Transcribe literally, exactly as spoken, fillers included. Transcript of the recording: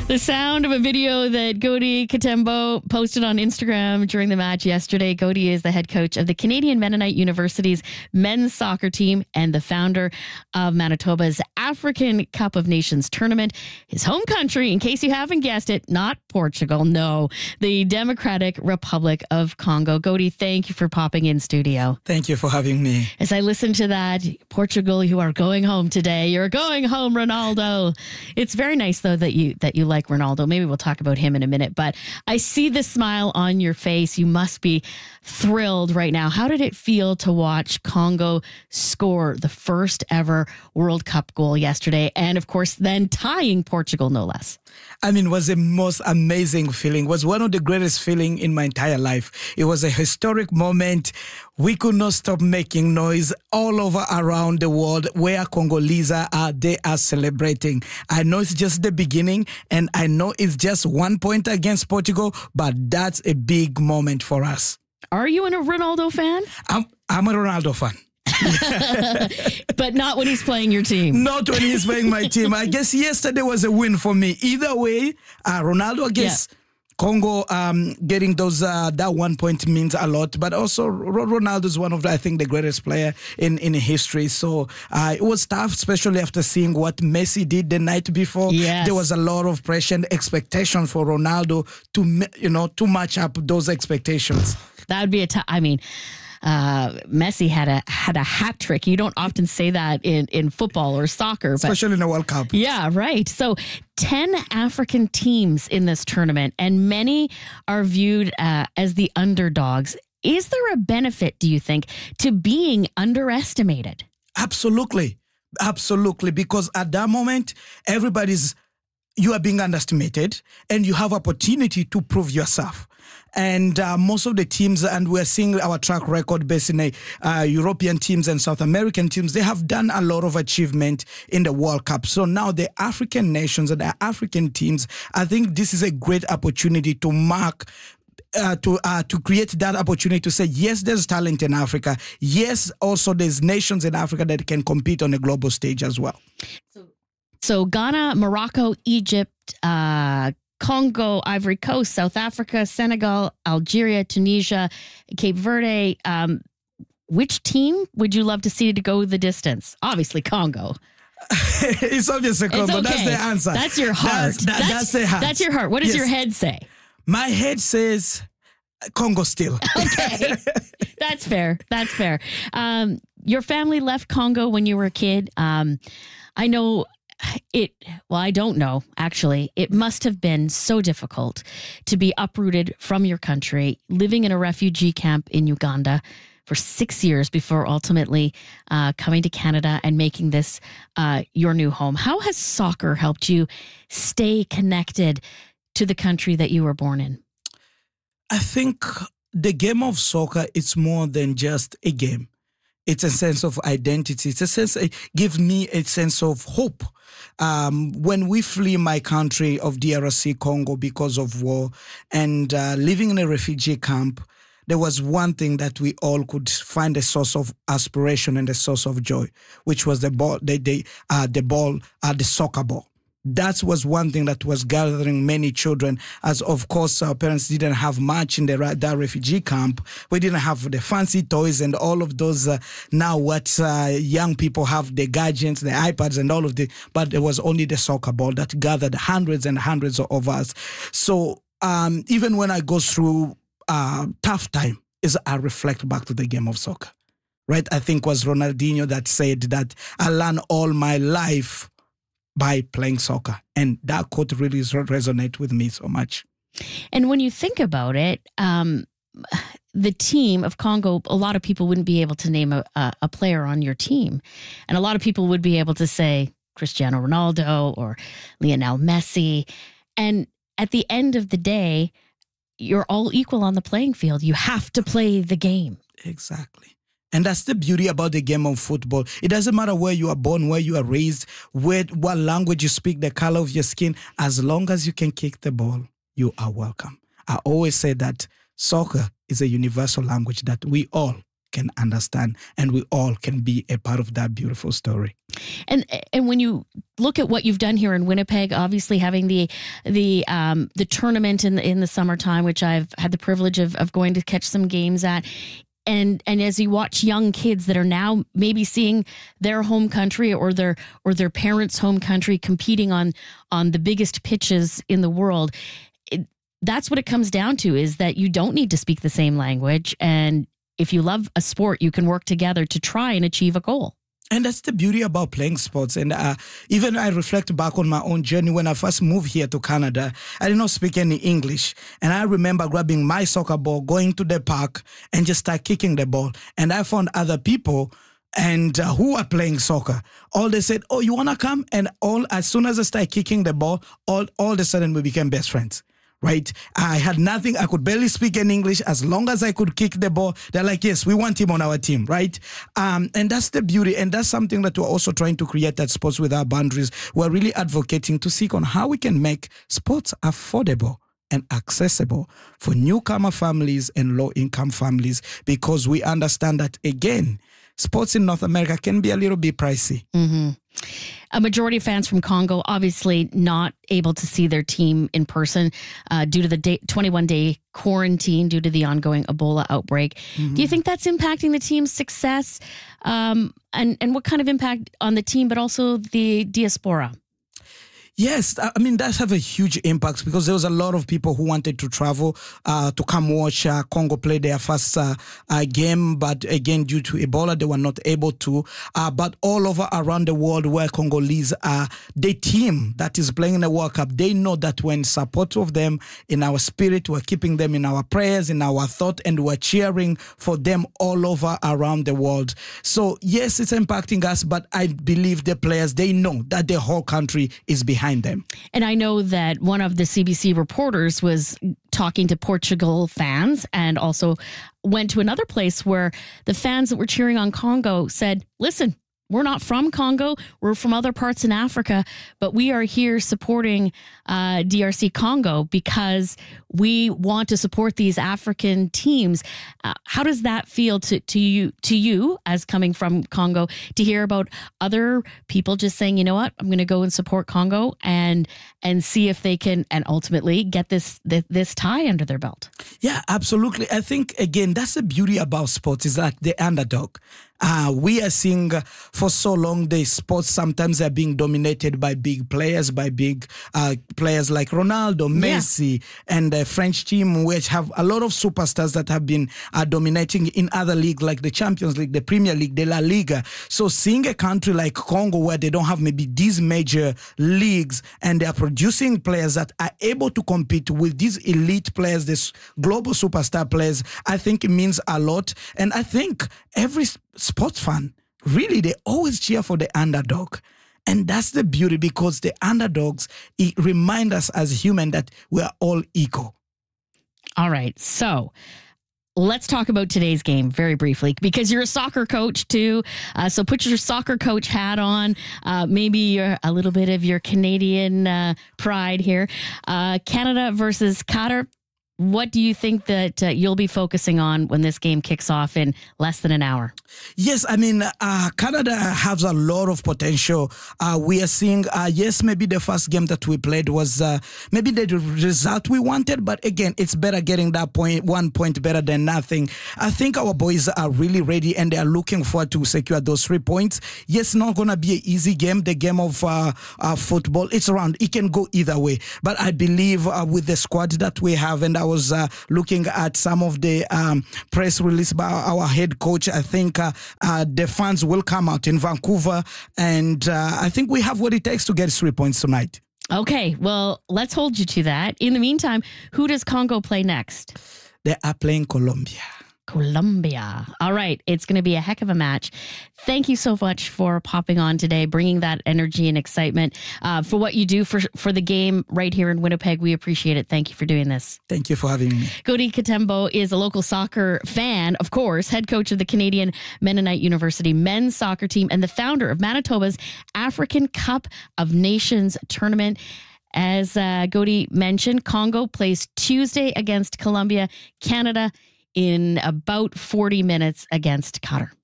The sound of a video that Gody Katembo posted on Instagram during the match yesterday. Gody is the head coach of the Canadian Mennonite University's men's soccer team and the founder of Manitoba's African Cup of Nations tournament. His home country, in case you haven't guessed it, not Portugal, no, the Democratic Republic of Congo. Gody, thank you for popping in studio. Thank you for having me. As I listen to that, Portugal, you are going home today. You're going home, Ronaldo. It's very nice, though, that you that you like Ronaldo. Maybe we'll talk about him in a minute, but I see the smile on your face. You must be thrilled right now. How did it feel to watch Congo score the first ever World Cup goal yesterday? And of course, then tying Portugal, no less. I mean, it was the most amazing feeling. It was one of the greatest feelings in my entire life. It was a historic moment. We could not stop making noise all over around the world where Congolese are. They are celebrating. I know it's just the beginning, and I know it's just one point against Portugal, but that's a big moment for us. Are you a Ronaldo fan? I'm, I'm a Ronaldo fan. But not when he's playing your team. Not when he's playing my team. I guess yesterday was a win for me. Either way, uh, Ronaldo, I guess yeah. Congo um, getting those uh, that one point means a lot. But also, Ronaldo is one of, the, I think, the greatest player in, in history. So uh, it was tough, especially after seeing what Messi did the night before. Yes. There was a lot of pressure and expectation for Ronaldo to, you know, to match up those expectations. That would be a tough, I mean... Uh, Messi had a had a hat trick. You don't often say that in, in football or soccer, but, especially in the World Cup. Yeah, right. So ten African teams in this tournament, and many are viewed uh, as the underdogs. Is there a benefit, do you think, to being underestimated? Absolutely, absolutely. Because at that moment, everybody's you are being underestimated, and you have opportunity to prove yourself. And uh, most of the teams, and we're seeing our track record based in the uh, European teams and South American teams, they have done a lot of achievement in the World Cup. So now the African nations and the African teams, I think this is a great opportunity to mark Uh, to uh, to create that opportunity to say, yes, there's talent in Africa. Yes, also there's nations in Africa that can compete on a global stage as well. So, so Ghana, Morocco, Egypt, uh, Congo, Ivory Coast, South Africa, Senegal, Algeria, Tunisia, Cape Verde. Um, which team would you love to see to go the distance? Obviously, Congo. It's obviously Congo. It's okay. That's the answer. That's your heart. That's, that, that's, that's the heart. That's your heart. What does yes. your head say? My head says Congo still. Okay. That's fair. That's fair. Um, your family left Congo when you were a kid. Um, I know it, well, I don't know, actually. It must have been so difficult to be uprooted from your country, living in a refugee camp in Uganda for six years before ultimately uh, coming to Canada and making this uh, your new home. How has soccer helped you stay connected to the country that you were born in? I think the game of soccer is more than just a game. It's a sense of identity. It's a sense, it gives me a sense of hope. Um, when we flee my country of D R C Congo because of war and uh, living in a refugee camp, there was one thing that we all could find a source of aspiration and a source of joy, which was the ball, the, the, uh, the ball, uh, the soccer ball. That was one thing that was gathering many children, as of course our parents didn't have much in the, that refugee camp. We didn't have the fancy toys and all of those. Uh, now what uh, young people have, the gadgets, the iPads and all of the, but it was only the soccer ball that gathered hundreds and hundreds of us. So um, even when I go through uh, tough time, is I reflect back to the game of soccer, right? I think it was Ronaldinho that said that I learned all my life by playing soccer. And that quote really resonates with me so much. And when you think about it, um, the team of Congo, a lot of people wouldn't be able to name a, a, a player on your team. And a lot of people would be able to say Cristiano Ronaldo or Lionel Messi. And at the end of the day, you're all equal on the playing field. You have to play the game. Exactly. And that's the beauty about the game of football. It doesn't matter where you are born, where you are raised, where, what language you speak, the color of your skin. As long as you can kick the ball, you are welcome. I always say that soccer is a universal language that we all can understand, and we all can be a part of that beautiful story. And and when you look at what you've done here in Winnipeg, obviously having the the um, the tournament in the, in the summertime, which I've had the privilege of of going to catch some games at. And and as you watch young kids that are now maybe seeing their home country or their or their parents' home country competing on on the biggest pitches in the world, it, that's what it comes down to, is that you don't need to speak the same language. And if you love a sport, you can work together to try and achieve a goal. And that's the beauty about playing sports. And uh, even I reflect back on my own journey when I first moved here to Canada. I did not speak any English. And I remember grabbing my soccer ball, going to the park, and just start kicking the ball. And I found other people and uh, who are playing soccer. All they said, oh, you want to come? And all as soon as I started kicking the ball, all, all of a sudden we became best friends. Right? I had nothing. I could barely speak in English. As long as I could kick the ball, they're like, yes, we want him on our team, right? Um, and that's the beauty. And that's something that we're also trying to create at Sports Without Boundaries. We're really advocating to seek on how we can make sports affordable and accessible for newcomer families and low-income families, because we understand that, again, sports in North America can be a little bit pricey. Mm-hmm. A majority of fans from Congo obviously not able to see their team in person uh, due to the day, twenty-one day quarantine due to the ongoing Ebola outbreak. Mm-hmm. Do you think that's impacting the team's success? Um, and, and what kind of impact on the team, but also the diaspora? Yes, I mean, that's have a huge impact, because there was a lot of people who wanted to travel uh, to come watch uh, Congo play their first uh, uh, game. But again, due to Ebola, they were not able to. Uh, but all over around the world where Congolese are, the team that is playing in the World Cup, they know that we're in support of them in our spirit. We're keeping them in our prayers, in our thought, and we're cheering for them all over around the world. So yes, it's impacting us, but I believe the players, they know that the whole country is behind them. And I know that one of the C B C reporters was talking to Portugal fans and also went to another place where the fans that were cheering on Congo said, listen, we're not from Congo. We're from other parts in Africa, but we are here supporting uh, D R C Congo because we want to support these African teams. Uh, how does that feel to, to you, to you as coming from Congo, to hear about other people just saying, you know what, I'm going to go and support Congo and and see if they can, and ultimately get this, this this tie under their belt? Yeah, absolutely. I think, again, that's the beauty about sports, is like the underdog. Uh, we are seeing uh, for so long the sports sometimes are being dominated by big players, by big uh, players like Ronaldo, Messi, yeah. and the French team, which have a lot of superstars that have been uh, dominating in other leagues like the Champions League, the Premier League, the La Liga. So seeing a country like Congo where they don't have maybe these major leagues and they are producing players that are able to compete with these elite players, these global superstar players, I think it means a lot. And I think every sports fan, really, they always cheer for the underdog. And that's the beauty, because the underdogs, it remind us as human that we are all equal. All right. So let's talk about today's game very briefly, because you're a soccer coach too. Uh, so put your soccer coach hat on, uh, maybe you're a little bit of your Canadian uh, pride here. Uh, Canada versus Qatar. What do you think that uh, you'll be focusing on when this game kicks off in less than an hour? Yes, I mean, uh, Canada has a lot of potential. Uh, we are seeing, uh, yes, maybe the first game that we played was uh, maybe the result we wanted, but again, it's better getting that point, one point better than nothing. I think our boys are really ready and they are looking forward to secure those three points. Yes, not going to be an easy game, the game of uh, uh, football. It's around, it can go either way. But I believe uh, with the squad that we have, and our was uh, looking at some of the um, press release by our head coach, I think uh, uh, the fans will come out in Vancouver, and uh, I think we have what it takes to get three points tonight. Okay, well, let's hold you to that. In the meantime, who does Congo play next? They are playing Colombia. Colombia. All right. It's going to be a heck of a match. Thank you so much for popping on today, bringing that energy and excitement uh, for what you do for for the game right here in Winnipeg. We appreciate it. Thank you for doing this. Thank you for having me. Gody Katembo is a local soccer fan, of course, head coach of the Canadian Mennonite University men's soccer team and the founder of Manitoba's African Cup of Nations tournament. As uh, Gody mentioned, Congo plays Tuesday against Colombia. Canada in about forty minutes against Qatar.